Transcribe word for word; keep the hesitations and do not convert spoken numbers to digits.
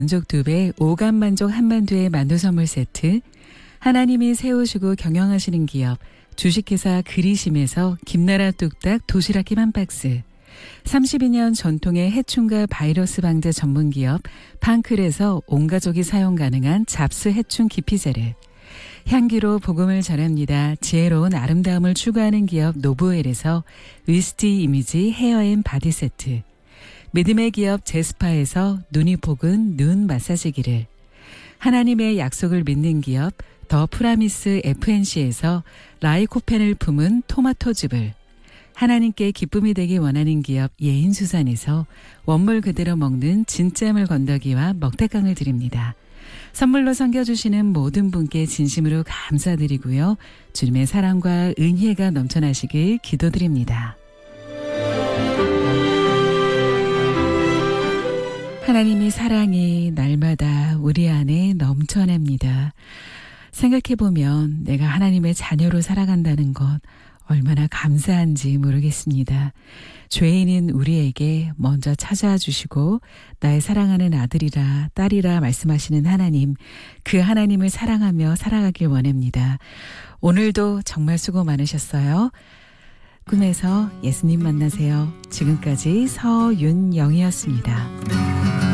만족 두 배, 오감 만족 한만두의 만두 선물 세트, 하나님이 세우시고 경영하시는 기업, 주식회사 그리심에서 김나라 뚝딱 도시락김 한 박스, 삼십이 년 전통의 해충과 바이러스 방제 전문기업 팡클에서 온 가족이 사용 가능한 잡스 해충 기피제를, 향기로 복음을 전합니다. 지혜로운 아름다움을 추구하는 기업 노브웰에서 위스티 이미지 헤어앤 바디 세트, 믿음의 기업 제스파에서 눈이 복은 눈 마사지기를, 하나님의 약속을 믿는 기업 더 프라미스 에프엔씨에서 라이코펜을 품은 토마토즙을, 하나님께 기쁨이 되기 원하는 기업 예인수산에서 원물 그대로 먹는 진짜물 건더기와 먹태깡을 드립니다. 선물로 섬겨주시는 모든 분께 진심으로 감사드리고요. 주님의 사랑과 은혜가 넘쳐나시길 기도드립니다. 하나님이 사랑이 날마다 우리 안에 넘쳐납니다. 생각해보면 내가 하나님의 자녀로 살아간다는 것 얼마나 감사한지 모르겠습니다. 죄인인 우리에게 먼저 찾아와 주시고 나의 사랑하는 아들이라 딸이라 말씀하시는 하나님, 그 하나님을 사랑하며 살아가길 원합니다. 오늘도 정말 수고 많으셨어요. 꿈에서 예수님 만나세요. 지금까지 서윤영이었습니다.